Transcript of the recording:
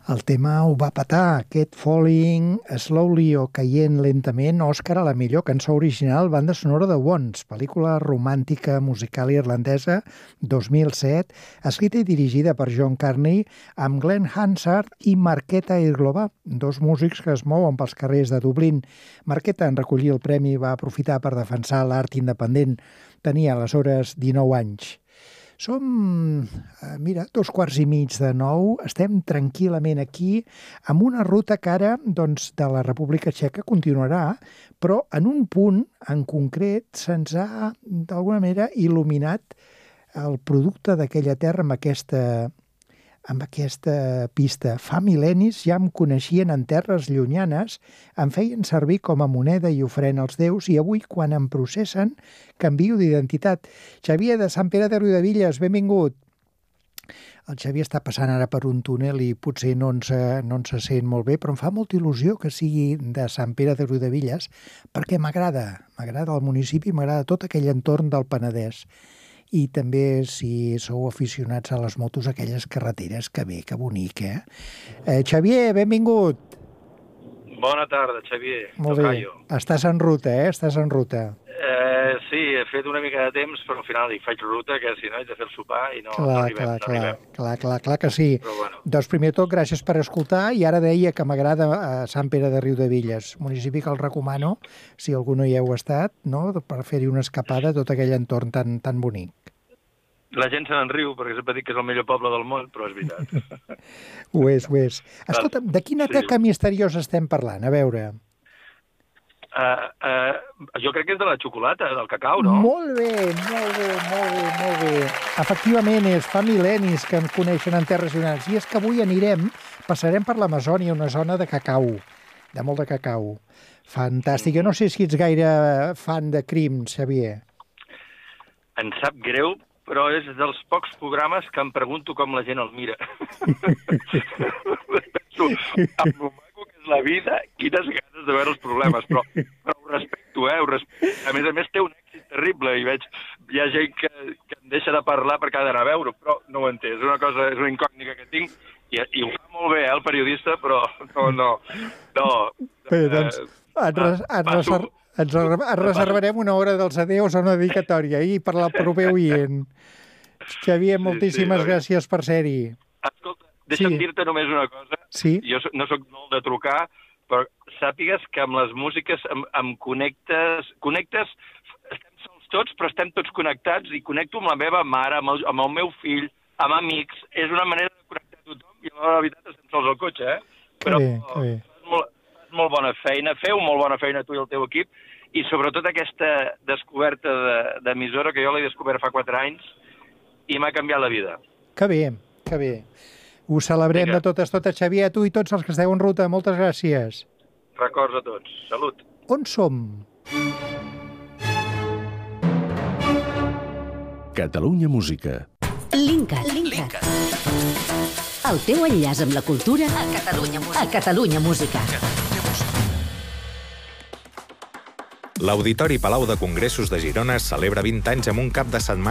El tema ho va petar, aquest Falling Slowly o Caient Lentament, Òscar a la millor cançó original, banda sonora de Once, pel·lícula romàntica musical irlandesa 2007, escrita i dirigida per John Carney, amb Glenn Hansard i Marketa Irglova, dos músics que es mouen pels carrers de Dublín. Marketa, en recollir el premi, va aprofitar per defensar l'art independent. Tenia aleshores 19 anys. Som, 8:15, estem tranquil·lament aquí amb una ruta que ara de la República Txeca continuarà, però en un punt en concret se'ns ha d'alguna manera il·luminat el producte d'aquella terra amb aquesta pista. Fa mil·lennis ja em coneixien en terres llunyanes, em feien servir com a moneda i ofrena als déus i avui, quan em processen, canvio d'identitat. Xavier de Sant Pere de Riudebitlles, benvingut. El Xavier està passant ara per un túnel i potser no ens sent molt bé, però em fa molta il·lusió que sigui de Sant Pere de Riudebitlles perquè m'agrada el municipi, m'agrada tot aquell entorn del Penedès. I també, si sou aficionats a les motos, aquelles carreteres, que bé, que bonic, Xavier, benvingut. Bona tarda, Xavier. Molt bé. Estàs en ruta, Estàs en ruta. Sí, he fet una mica de temps, però al final hi faig ruta, que si no haig de fer el sopar i no arribem. Clar que sí. Però bueno. Doncs primer de tot, gràcies per escoltar, i ara deia que m'agrada Sant Pere de Riudebitlles, municipi que el recomano, si algú no hi heu estat, no?, per fer-hi una escapada a tot aquell entorn tan bonic. La gent se n'enriu, perquè sempre dic que és el millor poble del món, però és veritat. Ho és. Escolta'm, de quina teca misteriosa estem parlant? A veure. Jo crec que és de la xocolata, del cacau, no? Molt bé. Efectivament, fa mil·lennis que em coneixen en terres llunyanes. I és que avui passarem per l'Amazònia, una zona de cacau, de molt de cacau. Fantàstic. Jo no sé si ets gaire fan de crims, Xavier. Em sap greu, però és dels pocs programes que em pregunto com la gent el mira. Penso, amb lo maco que és la vida, quines ganes de veure els problemes, però ho respecto, ho respecto. A més, té un èxit terrible, i hi ha gent que em deixa de parlar perquè ha d'anar a veure, però no ho entès. És una incògnita que tinc, i ho fa molt bé, el periodista, però no. Bé, doncs, ens reservarem una hora dels adeus a una dedicatòria i per al proper oient. Xavier, moltíssimes gràcies per ser-hi. Escolta, deixa'm dir-te només una cosa. Sí? Jo no soc molt de trucar, però sàpigues que amb les músiques em connectes, estem sols tots, però estem tots connectats, i connecto amb la meva mare, amb el meu fill, amb amics. És una manera de connectar a tothom, i la veritat estem sols al cotxe, Però fas molt bona feina, feu molt bona feina tu i el teu equip, i sobretot aquesta descoberta d'emissora, que jo l'he descobert fa 4 anys, i m'ha canviat la vida. Que bé. Ho celebrem de totes, Xavier, a tu i tots els que esteu en ruta. Moltes gràcies. Records a tots. Salut. On som? Catalunya Música. Linkat. El teu enllaç amb la cultura a Catalunya Música. L'Auditori Palau de Congressos de Girona celebra 20 anys amb un cap de setmana